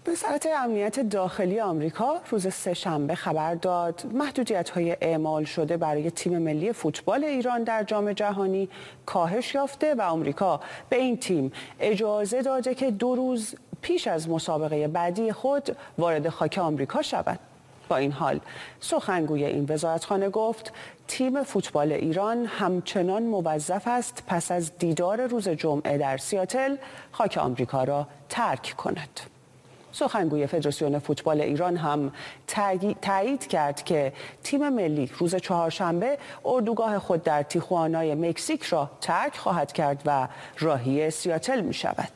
وزارت امنیت داخلی آمریکا روز سه‌شنبه خبر داد محدودیت‌های اعمال شده برای تیم ملی فوتبال ایران در جام جهانی کاهش یافته و آمریکا به این تیم اجازه داده که 2 روز پیش از مسابقه بعدی خود وارد خاک آمریکا شود. با این حال سخنگوی این وزارتخانه گفت تیم فوتبال ایران همچنان موظف است پس از دیدار روز جمعه در سیاتل خاک آمریکا را ترک کند. سخنگوی فدراسیون فوتبال ایران هم تایید کرد که تیم ملی روز چهارشنبه اردوگاه خود در تیخوانای مکزیک را ترک خواهد کرد و راهی سیاتل می شود.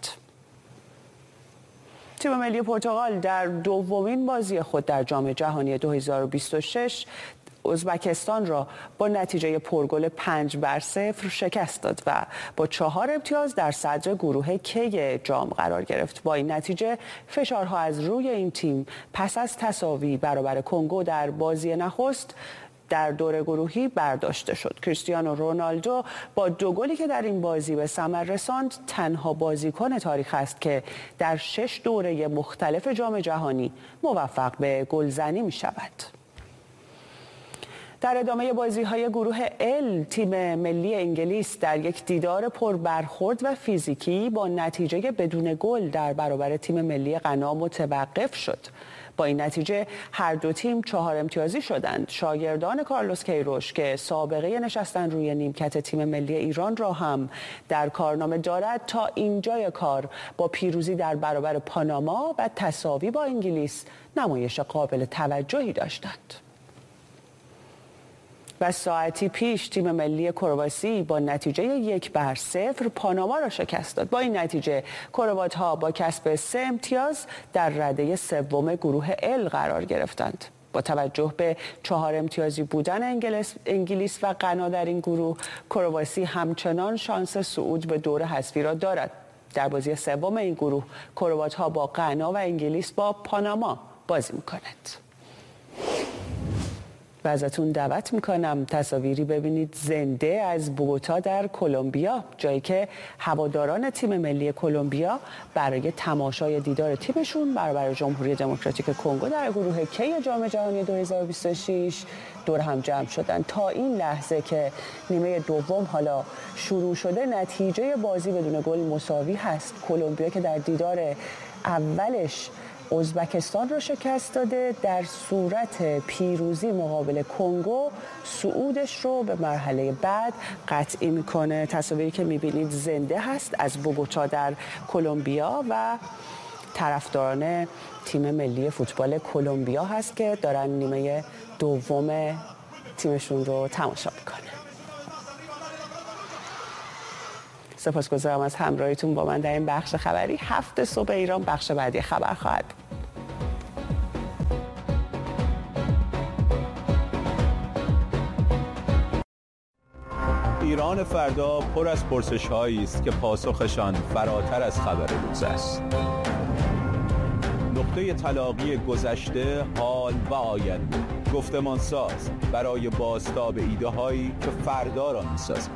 تیم ملی پرتغال در دومین بازی خود در جام جهانی 2026 ازبکستان را با نتیجه پرگل 5-0 شکست داد و با 4 امتیاز در صدر گروه کی جام قرار گرفت. با این نتیجه فشارها از روی این تیم پس از تساوی برابر کنگو در بازی نخست در دور گروهی برداشته شد. کریستیانو رونالدو با 2 گلی که در این بازی به ثمر رساند تنها بازیکن تاریخ است که در 6 دوره مختلف جام جهانی موفق به گلزنی می شود. در ادامه بازی‌های گروه ال تیم ملی انگلیس در یک دیدار پربرخورد و فیزیکی با نتیجه بدون گل در برابر تیم ملی غنا متوقف شد. با این نتیجه هر دو تیم 4 امتیازی شدند. شاگردان کارلوس کیروش که سابقه نشستن روی نیمکت تیم ملی ایران را هم در کارنامه دارد تا اینجای کار با پیروزی در برابر پاناما و تساوی با انگلیس نمایش قابل توجهی داشتند. و ساعتی پیش تیم ملی کرواسی با نتیجه 1-0 پاناما را شکست داد. با این نتیجه کروات‌ها با کسب 3 امتیاز در رده سوم گروه ال قرار گرفتند. با توجه به 4 امتیازی بودن انگلیس و غنا در این گروه، کرواسی همچنان شانس صعود به دور حذفی را دارد. در بازی سوم این گروه کروات‌ها با غنا و انگلیس با پاناما بازی می‌کنند. و ازتون دعوت میکنم تصاویری ببینید زنده از بوگوتا در کلمبیا، جایی که هواداران تیم ملی کلمبیا برای تماشای دیدار تیمشون برابر جمهوری دموکراتیک کنگو در گروه کی جام جهانی 2026 دور هم جمع شدن. تا این لحظه که نیمه دوم حالا شروع شده نتیجه بازی بدون گل مساوی هست. کلمبیا که در دیدار اولش ازبکستان رو شکست داده، در صورت پیروزی مقابل کنگو صعودش رو به مرحله بعد قطعی میکنه. تصاویری که میبینید زنده هست از بوگوتا در کلمبیا و طرفداران تیم ملی فوتبال کلمبیا هست که دارن نیمه دوم تیمشون رو تماشا میکنه. سپاسگزارم از همراهیتون با من در این بخش خبری. 7 صبح ایران بخش بعدی خبر خواهد بود. ایران فردا پر از پرسش‌هایی است که پاسخشان فراتر از خبر روز است. نقطه تلاقی گذشته، حال و آینده، گفتمانساز برای بازتاب ایده‌هایی که فردا را می‌سازند.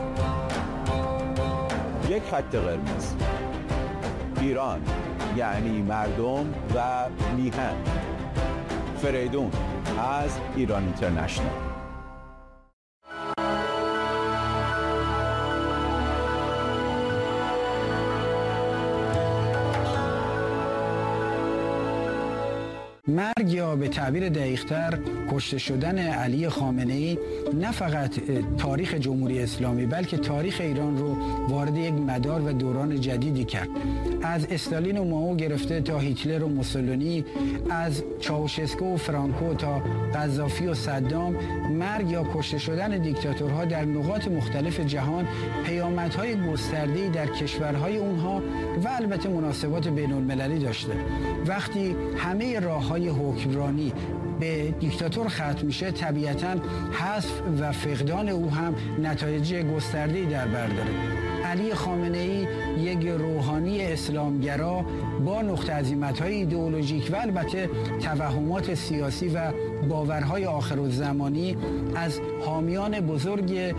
یک خط قرمز، ایران یعنی مردم و میهن. فریدون از ایران اینترنشنال. مرگ یا به تعبیر دقیق‌تر کشته شدن علی خامنه‌ای نه فقط تاریخ جمهوری اسلامی بلکه تاریخ ایران رو وارد یک مدار و دوران جدیدی کرد. از استالین و مائو گرفته تا هیتلر و موسولینی، از چاوشسکو و فرانکو تا قذافی و صدام، مرگ یا کشته شدن دیکتاتورها در نقاط مختلف جهان پیامدهای گسترده‌ای در کشورهای اونها و البته مناسبات بین‌المللی داشته. وقتی همه راه‌های حکمرانی به دیکتاتور ختم میشه، طبیعتاً حذف و فقدان او هم نتایج گسترده‌ای در بر داره. علی خامنه‌ای یک روحانی اسلامگرا با نقطه عظیمت‌های ایدئولوژیک و البته توهمات سیاسی و باورهای آخرالزمانی از حامیان بزرگ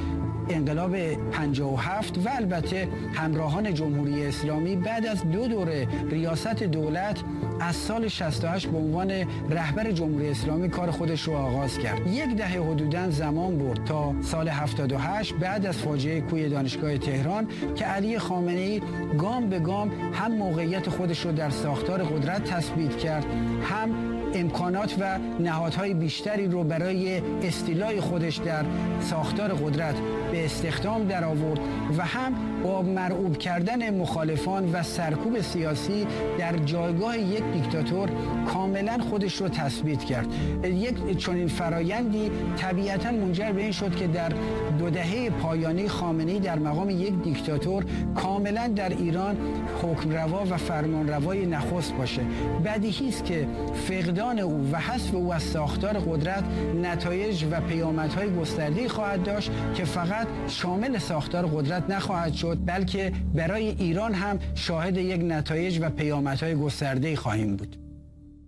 انقلاب 57 و البته همراهان جمهوری اسلامی بعد از 2 دوره ریاست دولت از سال 68 به عنوان رهبر جمهوری اسلامی کار خودش رو آغاز کرد. 1 دهه حدوداً زمان برد تا سال 78 بعد از فاجعه کوی دانشگاه تهران که علی خامنه‌ای گام به گام هم موقعیت خودش رو در ساختار قدرت تثبیت کرد، هم امکانات و نهادهای بیشتری رو برای استیلای خودش در ساختار قدرت به استخدام در آورد و هم با مرعوب کردن مخالفان و سرکوب سیاسی در جایگاه یک دیکتاتور کاملا خودش رو تثبیت کرد. یک چنین فرایندی طبیعتا منجر به این شد که در 2 دهه پایانی خامنه‌ای در مقام یک دیکتاتور کاملا در ایران حکمروا و فرمانروای نخست باشه. بدیهی است که فقدان او و حذف او از ساختار قدرت نتایج و پیامدهای گسترده‌ای خواهد داشت که فقط شامل ساختار قدرت نخواهد شد، بلکه برای ایران هم شاهد یک نتایج و پیامدهای گسترده‌ای خواهیم بود.